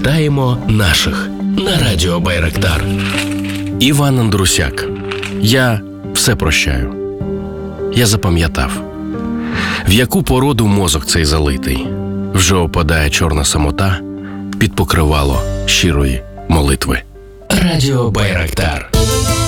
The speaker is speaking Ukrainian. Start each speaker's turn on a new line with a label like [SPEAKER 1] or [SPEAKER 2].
[SPEAKER 1] Пам'ятаємо наших на радіо Байрактар.
[SPEAKER 2] Іван Андрусяк. Я все прощаю. Я запам'ятав, в яку породу мозок цей залитий. Вже опадає чорна самота під покривало щирої молитви.
[SPEAKER 1] Радіо Байрактар.